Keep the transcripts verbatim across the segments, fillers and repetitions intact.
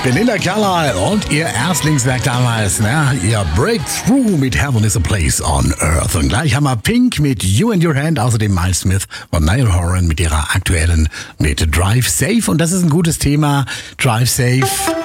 Belinda Carlisle und ihr Erstlingswerk damals, ne? Ihr Breakthrough mit Heaven is a Place on Earth. Und gleich haben wir Pink mit You and Your Hand, außerdem Miles Smith und Niall Horan mit ihrer aktuellen mit Drive Safe. Und das ist ein gutes Thema, Drive Safe.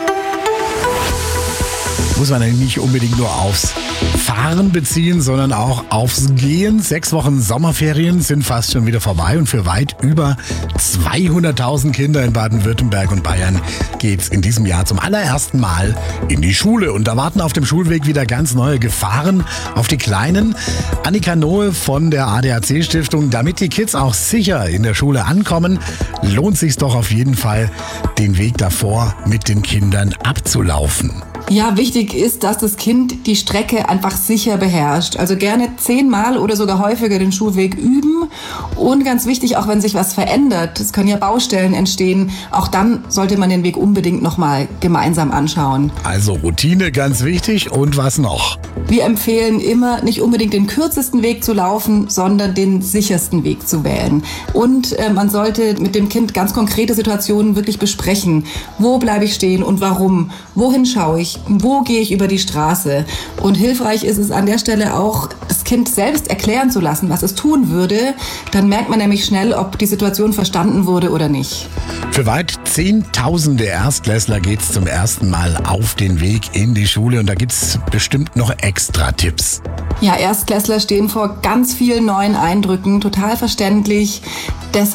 Muss man nämlich nicht unbedingt nur aufs Fahren beziehen, sondern auch aufs Gehen. Sechs Wochen Sommerferien sind fast schon wieder vorbei und für weit über zweihunderttausend Kinder in Baden-Württemberg und Bayern geht's in diesem Jahr zum allerersten Mal in die Schule. Und da warten auf dem Schulweg wieder ganz neue Gefahren auf die Kleinen. Annika Nohe von der A D A C-Stiftung. Damit die Kids auch sicher in der Schule ankommen, lohnt sich's doch auf jeden Fall, den Weg davor mit den Kindern abzulaufen. Ja, wichtig ist, dass das Kind die Strecke einfach sicher beherrscht. Also gerne zehnmal oder sogar häufiger den Schulweg üben. Und ganz wichtig, auch wenn sich was verändert, es können ja Baustellen entstehen, auch dann sollte man den Weg unbedingt nochmal gemeinsam anschauen. Also Routine ganz wichtig. Und was noch? Wir empfehlen immer, nicht unbedingt den kürzesten Weg zu laufen, sondern den sichersten Weg zu wählen. Und äh, man sollte mit dem Kind ganz konkrete Situationen wirklich besprechen. Wo bleibe ich stehen und warum? Wohin schaue ich? Wo gehe ich über die Straße? Und hilfreich ist es an der Stelle auch, das Kind selbst erklären zu lassen, was es tun würde. Dann merkt man nämlich schnell, ob die Situation verstanden wurde oder nicht. Für weit Zehntausende Erstklässler geht's zum ersten Mal auf den Weg in die Schule und da gibt's bestimmt noch extra Tipps. Ja, Erstklässler stehen vor ganz vielen neuen Eindrücken, total verständlich. Deshalb